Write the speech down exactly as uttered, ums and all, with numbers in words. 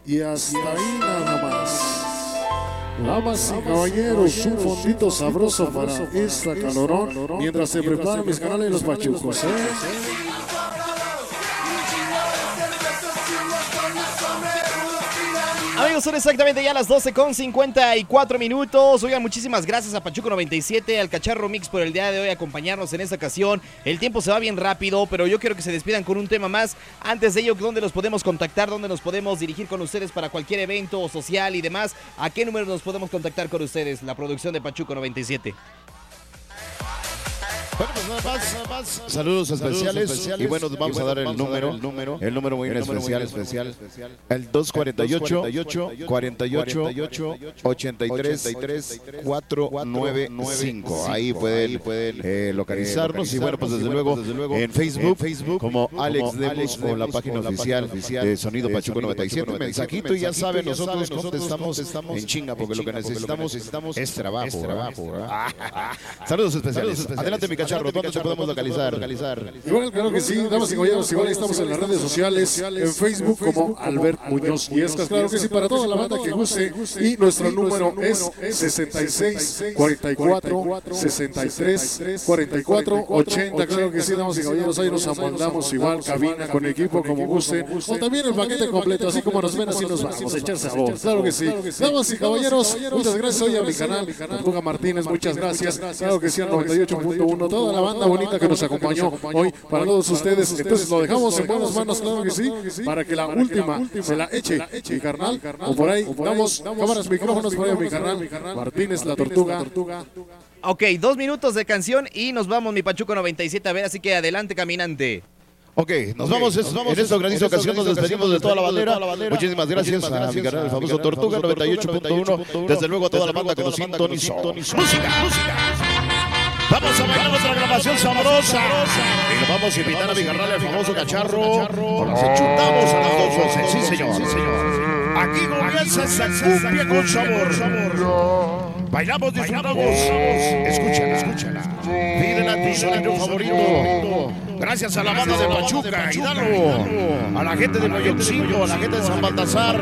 Y hasta ahí nada más. Damas y caballeros, un fondito sabroso para esta calorón mientras se preparan mis canales los pachucos, ¿eh? Amigos, son exactamente ya las doce con cincuenta y cuatro minutos. Oigan, muchísimas gracias a Pachuco noventa y siete, al Cacharro Mix por el día de hoy acompañarnos en esta ocasión. El tiempo se va bien rápido, pero yo quiero que se despidan con un tema más. Antes de ello, ¿dónde los podemos contactar? ¿Dónde nos podemos dirigir con ustedes para cualquier evento social y demás? ¿A qué número nos podemos contactar con ustedes? La producción de Pachuco noventa y siete. Bueno, pues nada más, nada más. Saludos especiales, Saludos especiales. Y bueno, vamos y bueno, a dar el número, el número, el número muy el especial, número especial, especial. El dos cuarenta y ocho, cuarenta y ocho, ochenta y tres, cuatrocientos noventa y cinco. Ahí pueden, pueden eh, localizarnos. Y bueno, pues desde luego, desde luego en Facebook, Facebook como Alex Demos o la página oficial de Sonido Pachuco noventa y siete. Mensajito y ya saben, nosotros contestamos en chinga porque lo que necesitamos es trabajo. Saludos especiales. Adelante, mi Cacharro, ¿dónde te podemos localizar? localizar? Igual, claro que sí, damas y caballeros, igual estamos en las redes sociales, en Facebook como Albert Muñoz Yescas, claro que sí, para toda la banda que guste, y nuestro número es sesenta y seis, cuarenta y cuatro, sesenta y tres, cuarenta y cuatro, ochenta, claro que sí, damas y caballeros, ahí nos amoldamos igual, cabina con equipo como guste, o también el paquete completo, así como nos ven, así nos vamos a echar sabor, claro que sí. Damas y caballeros, muchas gracias hoy a mi canal, Tortuga Martínez, muchas gracias, claro que sí, al noventa y ocho punto uno, toda la banda bonita que nos acompañó hoy para todos ustedes. Entonces lo dejamos en buenas manos, claro que sí, para que la última se la eche mi carnal, o por ahí damos cámaras, micrófonos por ahí mi carnal Martínez, la Tortuga. Ok, dos minutos de canción y nos vamos, mi Pachuco noventa y siete, a ver, así que adelante, caminante. Ok, nos okay, vamos, nos vamos en esta grandiosa ocasión, nos despedimos de toda la bandera. Muchísimas gracias a mi canal, el famoso Tortuga noventa y ocho punto uno. Desde luego a toda la banda que nos sintonizó. Música, música. Vamos a bailar otra grabación sabrosa. Y nos vamos a invitar a mi carnal, el famoso Cacharro. Nos enchutamos a las dos voces. Sí, señor. Sí, señor. Aquí comienza esa cumbia con sabor. Bailamos, disfrutamos. Escúchala, escúchala. Pídela a tu sonido favorito. Gracias a la banda de Pachuca, Hidalgo, a la gente de Moyoxingo, a la gente de San Baltasar.